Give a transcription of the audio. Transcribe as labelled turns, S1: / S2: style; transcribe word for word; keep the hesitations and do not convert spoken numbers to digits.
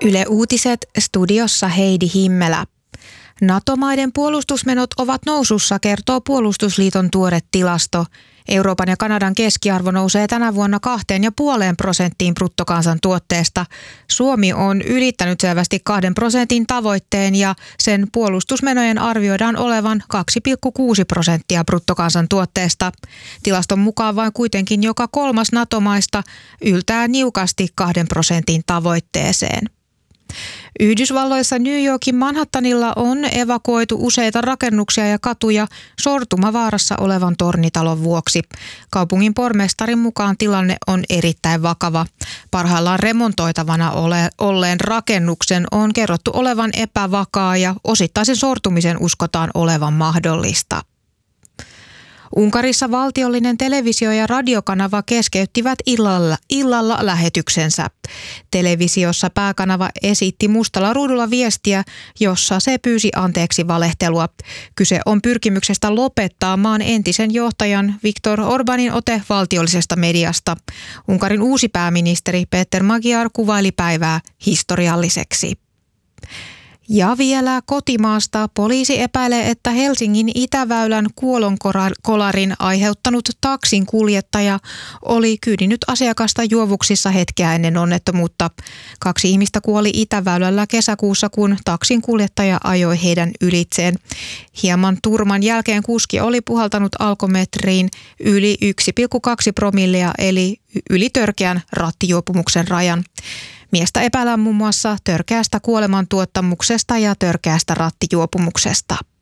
S1: Yle Uutiset, studiossa Heidi Himmelä. NATO-maiden puolustusmenot ovat nousussa, kertoo Puolustusliiton tuore tilasto. Euroopan ja Kanadan keskiarvo nousee tänä vuonna kahteen ja puoleen prosenttiin bruttokansantuotteesta. Suomi on ylittänyt selvästi kahden prosentin tavoitteen ja sen puolustusmenojen arvioidaan olevan kaksi pilkku kuusi prosenttia bruttokansantuotteesta. Tilaston mukaan vain kuitenkin joka kolmas NATO-maista yltää niukasti kahden prosentin tavoitteeseen. Yhdysvalloissa New Yorkin Manhattanilla on evakuoitu useita rakennuksia ja katuja sortumavaarassa olevan tornitalon vuoksi. Kaupungin pormestarin mukaan tilanne on erittäin vakava. Parhaillaan remontoitavana ole, olleen rakennuksen on kerrottu olevan epävakaa ja osittaisen sortumisen uskotaan olevan mahdollista. Unkarissa valtiollinen televisio- ja radiokanava keskeyttivät illalla, illalla lähetyksensä. Televisiossa pääkanava esitti mustalla ruudulla viestiä, jossa se pyysi anteeksi valehtelua. Kyse on pyrkimyksestä lopettaa maan entisen johtajan Viktor Orbanin ote valtiollisesta mediasta. Unkarin uusi pääministeri Péter Magyar kuvaili päivää historialliseksi. Ja vielä kotimaasta poliisi epäilee, että Helsingin Itäväylän kuolonkolarin aiheuttanut taksin kuljettaja oli kyydinyt asiakasta juovuksissa hetkeä ennen onnettomuutta. Kaksi ihmistä kuoli Itäväylällä kesäkuussa, kun taksin kuljettaja ajoi heidän ylitseen. Hieman turman jälkeen kuski oli puhaltanut alkometriin yli yksi pilkku kaksi promillea eli yli törkeän rattijuopumuksen rajan. Miestä epäillään muun muassa törkeästä kuolemantuottamuksesta ja törkeästä rattijuopumuksesta.